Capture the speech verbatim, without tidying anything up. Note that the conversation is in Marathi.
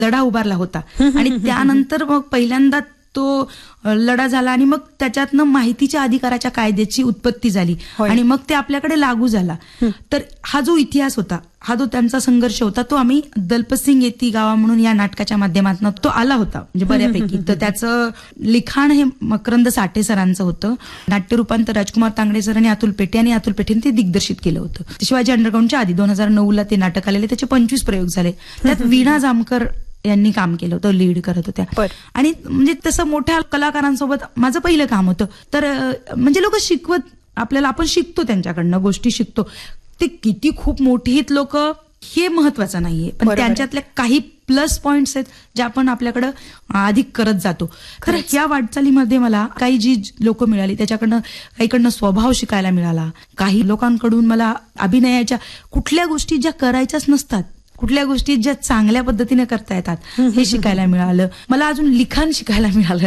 लढा उभारला होता आणि त्यानंतर मग पहिल्यांदा तो लढा झाला आणि मग त्याच्यातनं माहितीच्या अधिकाराच्या कायद्याची उत्पत्ती झाली आणि मग ते आपल्याकडे लागू झाला. तर हा जो इतिहास होता, हा जो त्यांचा संघर्ष होता, तो आम्ही दलपतसिंग येती गावा म्हणून या नाटकाच्या माध्यमातून तो आला होता म्हणजे बऱ्यापैकी. तर त्याचं लिखाण हे मकरंद साठे सरांचं होतं. नाट्य रूपांतर राजकुमार तांगडे सर आणि अतुल पेटे आणि अतुल पेठेने ते दिग्दर्शित केलं होतं. शिवाजी अंडरग्राऊंडच्या आधी दोन हजार नऊ ला ते नाटक आलेले. त्याचे पंचवीस प्रयोग झाले. त्यात वीणा जामकर यांनी काम केलं होतं, लीड करत होत्या. आणि म्हणजे तसं मोठ्या कलाकारांसोबत माझं पहिलं काम होतं. तर म्हणजे लोक शिकवत आपल्याला, आपण शिकतो त्यांच्याकडनं, गोष्टी शिकतो. ते किती खूप मोठी आहेत लोक हे महत्वाचं नाहीये, पण त्यांच्यातल्या काही प्लस पॉइंट्स आहेत ज्या आपण आपल्याकडं अधिक करत जातो. तर या वाटचालीमध्ये मला काही जी लोक मिळाली त्याच्याकडनं, काहीकडनं स्वभाव शिकायला मिळाला. काही लोकांकडून मला अभिनयाच्या कुठल्या गोष्टी ज्या करायच्याच नसतात, कुठल्या गोष्टी ज्या चांगल्या पद्धतीने करता येतात हे शिकायला मिळालं. मला अजून लिखाण शिकायला मिळालं.